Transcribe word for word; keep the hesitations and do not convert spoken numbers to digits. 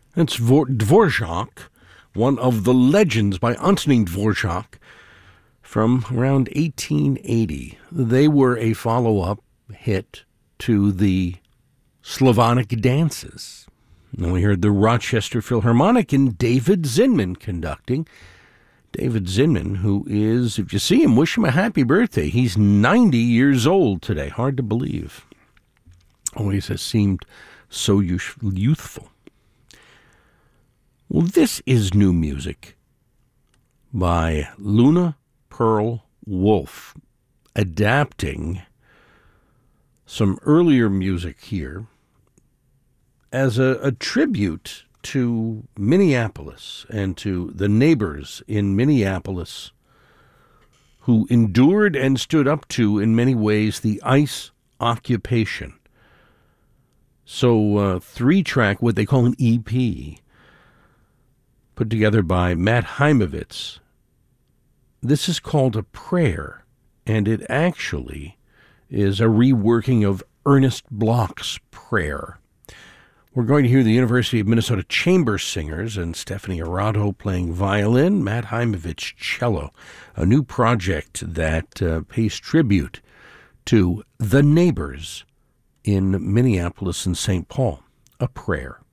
It's Dvorak, one of the legends by Antonín Dvorak from around eighteen eighty. They were a follow-up hit to the Slavonic dances. And we heard the Rochester Philharmonic and David Zinman conducting. David Zinman, who is, if you see him, wish him a happy birthday. He's ninety years old today. Hard to believe. Always has seemed so youthful. Well, this is new music by Luna Pearl Wolf, adapting some earlier music here as a, a tribute to Minneapolis and to the neighbors in Minneapolis who endured and stood up to, in many ways, the ICE occupation. So, uh, three-track, what they call an E P, put together by Matt Heimovitz. This is called A Prayer, and it actually is a reworking of Ernest Bloch's Prayer. We're going to hear the University of Minnesota Chamber Singers and Stephanie Arado playing violin, Matt Heimovitz cello, a new project that uh, pays tribute to the neighbors in Minneapolis and Saint Paul. A Prayer.